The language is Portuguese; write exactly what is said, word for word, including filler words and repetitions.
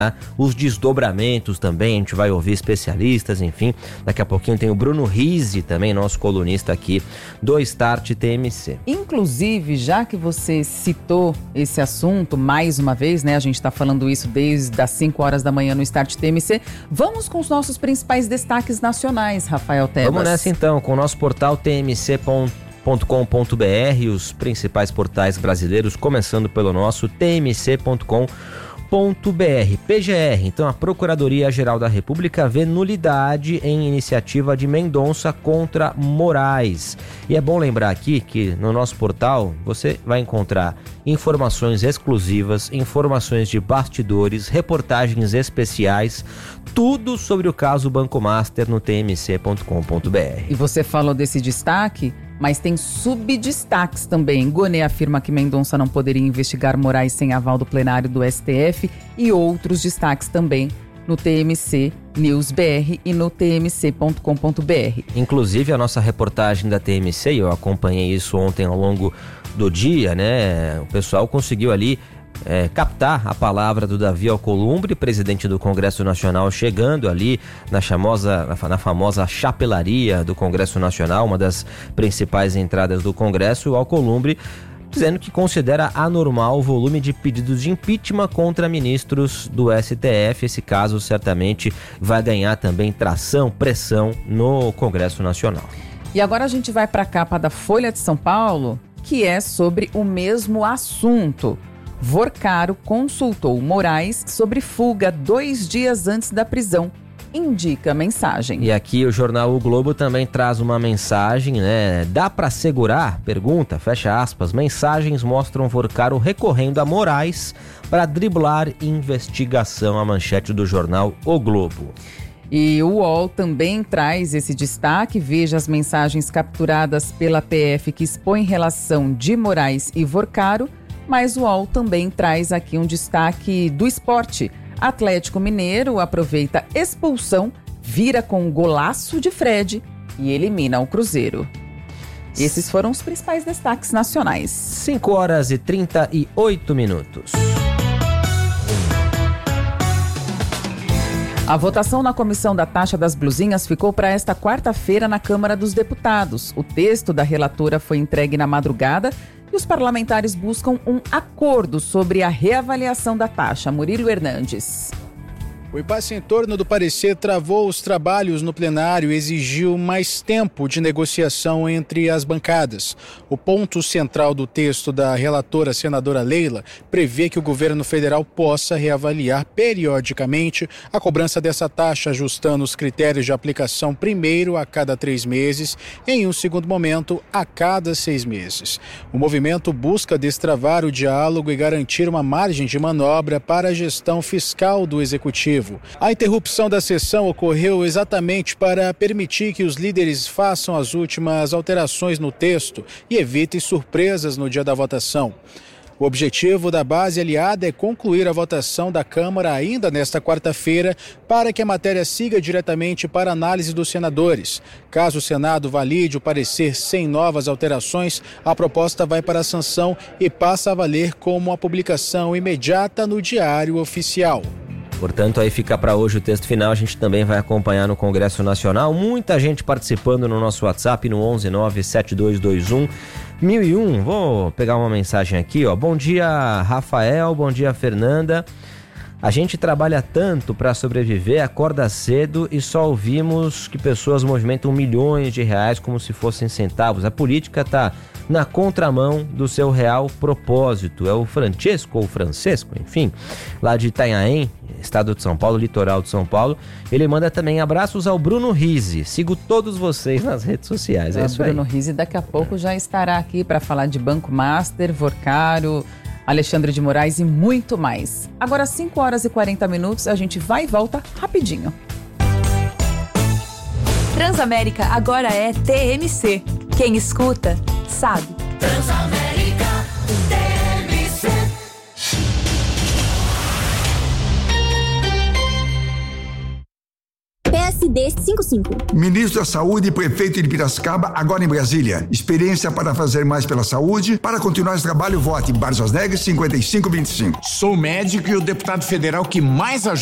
os desdobramentos também, a gente vai ouvir especialistas, enfim. Daqui a pouquinho tem o Bruno Rizzi também, nosso colunista aqui do Start T M C. Inclusive, já que você citou esse assunto mais uma vez, né? A gente está falando isso desde as cinco horas da manhã no Start T M C. Vamos com os nossos principais destaques nacionais, Rafael Tebas. Vamos nessa então, com o nosso portal t m c ponto com ponto b r, os principais portais brasileiros, começando pelo nosso t m c ponto com ponto b r. P G R, então a Procuradoria-Geral da República vê nulidade em iniciativa de Mendonça contra Moraes. E é bom lembrar aqui que no nosso portal você vai encontrar informações exclusivas, informações de bastidores, reportagens especiais, tudo sobre o caso Banco Master no t m c ponto com ponto b r. E você falou desse destaque, mas tem subdestaques também. Gonê afirma que Mendonça não poderia investigar Moraes sem aval do plenário do S T F e outros destaques também no T M C News B R e no t m c ponto com ponto b r. Inclusive a nossa reportagem da T M C, eu acompanhei isso ontem ao longo do dia, né? O pessoal conseguiu ali É, captar a palavra do Davi Alcolumbre, presidente do Congresso Nacional, chegando ali na, chamosa, na, na famosa chapelaria do Congresso Nacional, uma das principais entradas do Congresso. O Alcolumbre dizendo que considera anormal o volume de pedidos de impeachment contra ministros do S T F. Esse caso certamente vai ganhar também tração, pressão no Congresso Nacional. E agora a gente vai para a capa da Folha de São Paulo, que é sobre o mesmo assunto. Vorcaro consultou Moraes sobre fuga dois dias antes da prisão, indica a mensagem. E aqui o jornal O Globo também traz uma mensagem, né? Dá para segurar? Pergunta, fecha aspas. Mensagens mostram Vorcaro recorrendo a Moraes para driblar investigação, a manchete do jornal O Globo. E o U O L também traz esse destaque. Veja as mensagens capturadas pela P F que expõem relação de Moraes e Vorcaro. Mas o U O L também traz aqui um destaque do esporte. Atlético Mineiro aproveita expulsão, vira com um golaço de Fred e elimina o Cruzeiro. Esses foram os principais destaques nacionais. cinco horas e trinta e oito minutos. A votação na comissão da taxa das blusinhas ficou para esta quarta-feira na Câmara dos Deputados. O texto da relatora foi entregue na madrugada e os parlamentares buscam um acordo sobre a reavaliação da taxa. Murilo Hernandes. O impasse em torno do parecer travou os trabalhos no plenário e exigiu mais tempo de negociação entre as bancadas. O ponto central do texto da relatora senadora Leila prevê que o governo federal possa reavaliar periodicamente a cobrança dessa taxa, ajustando os critérios de aplicação primeiro a cada três meses, em um segundo momento a cada seis meses. O movimento busca destravar o diálogo e garantir uma margem de manobra para a gestão fiscal do executivo. A interrupção da sessão ocorreu exatamente para permitir que os líderes façam as últimas alterações no texto e evitem surpresas no dia da votação. O objetivo da base aliada é concluir a votação da Câmara ainda nesta quarta-feira para que a matéria siga diretamente para análise dos senadores. Caso o Senado valide o parecer sem novas alterações, a proposta vai para a sanção e passa a valer como a publicação imediata no Diário Oficial. Portanto, aí fica para hoje o texto final. A gente também vai acompanhar no Congresso Nacional. Muita gente participando no nosso WhatsApp no onze nove sete dois dois um mil e um. Vou pegar uma mensagem aqui, ó. Bom dia, Rafael. Bom dia, Fernanda. A gente trabalha tanto para sobreviver, acorda cedo e só ouvimos que pessoas movimentam milhões de reais como se fossem centavos. A política está na contramão do seu real propósito. É o Francesco ou Francesco, enfim, lá de Itanhaém, estado de São Paulo, litoral de São Paulo. Ele manda também abraços ao Bruno Rizzi. Sigo todos vocês nas redes sociais. É, é isso aí. Bruno Rizzi daqui a pouco já estará aqui para falar de Banco Master, Vorcaro, Alexandre de Moraes e muito mais. Agora, cinco horas e quarenta minutos, a gente vai e volta rapidinho. Transamérica agora é T M C. Quem escuta, sabe. Transamérica, T M C. P S S D cinquenta e cinco. Ministro da Saúde e prefeito de Piracicaba, agora em Brasília. Experiência para fazer mais pela saúde. Para continuar esse trabalho, vote Barças Neves cinquenta e cinco vinte e cinco. Sou médico e o deputado federal que mais ajuda